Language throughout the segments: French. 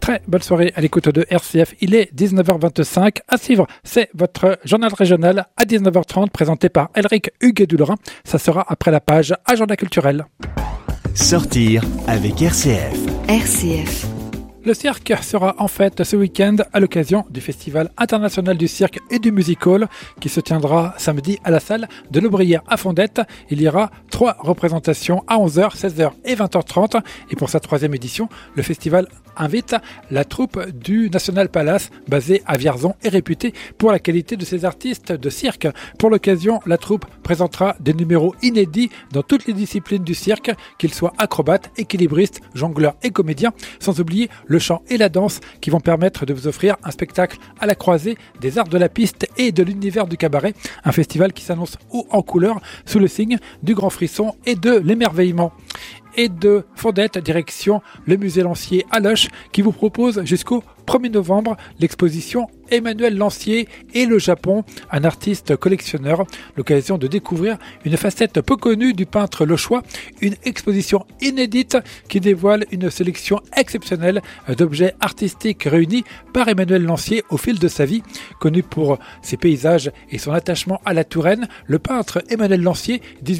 Très bonne soirée à l'écoute de RCF. Il est 19h25. À suivre, c'est votre journal régional à 19h30 présenté par Elric Huguet-Dularin. Ça sera après la page Agenda culturel. Sortir avec RCF. RCF. Le cirque sera en fête ce week-end à l'occasion du Festival international du cirque et du music-hall qui se tiendra samedi à la salle de l'Aubrière à Fondette. Il y aura 3 représentations à 11h, 16h et 20h30. Et pour sa 3e édition, le festival invite la troupe du National Palace basée à Vierzon et réputée pour la qualité de ses artistes de cirque. Pour l'occasion, la troupe présentera des numéros inédits dans toutes les disciplines du cirque, qu'ils soient acrobates, équilibristes, jongleurs et comédiens, sans oublier le chant et la danse qui vont permettre de vous offrir un spectacle à la croisée des arts de la piste et de l'univers du cabaret. Un festival qui s'annonce haut en couleur sous le signe du grand frisson et de l'émerveillement. Et de Fondette, direction le musée Lancier à Loches qui vous propose jusqu'au 1er novembre l'exposition Emmanuel Lancier et le Japon, un artiste collectionneur, l'occasion de découvrir une facette peu connue du peintre lochois, une exposition inédite qui dévoile une sélection exceptionnelle d'objets artistiques réunis par Emmanuel Lancier au fil de sa vie. Connu pour ses paysages et son attachement à la Touraine, le peintre Emmanuel Lancier,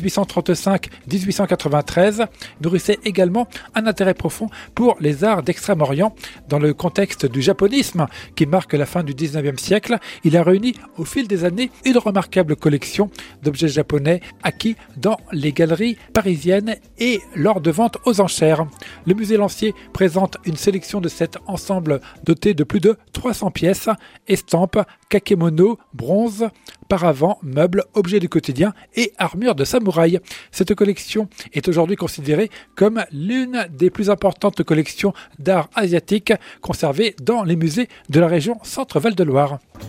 1835-1893, nourrissait également un intérêt profond pour les arts d'Extrême-Orient. Dans le contexte du japonisme qui marque la fin du 19e siècle, il a réuni au fil des années une remarquable collection d'objets japonais acquis dans les galeries parisiennes et lors de ventes aux enchères. Le musée Lancier présente une sélection de cet ensemble doté de plus de 300 pièces, estampes, kakémono, bronze, paravents, meubles, objets du quotidien et armures de samouraï. Cette collection est aujourd'hui considérée comme l'une des plus importantes collections d'art asiatique conservées dans les musées de la région Centre-Val de Loire.